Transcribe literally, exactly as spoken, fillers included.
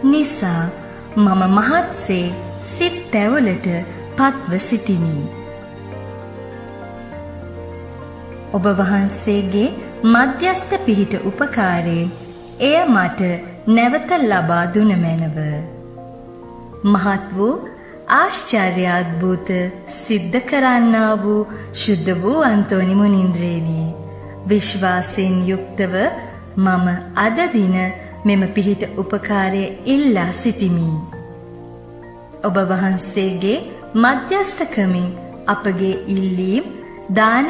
නිසා මම මහත්සේ සිත් තැවලට පත්ව සිටිමි. ඔබ වහන්සේගේ මධ්‍යස්ථ පිහිට උපකාරයෙන් එය මට නැවත ලබා දුන මැනව. මහත් වූ ආශ්චර්යාද්භූත සිද්ධ කරන්නා වූ ශුද්ධ වූ අන්තෝනි මුනින්ද්‍රේනි, විශ්වාසයෙන් යුක්තව මම අද දින මෙම පිහිට උපකාරය ඉල්ලා සිටිමි. ඔබ වහන්සේගේ මධ්‍යස්ථකමින් අපගේ ඉල්ලීම් දාන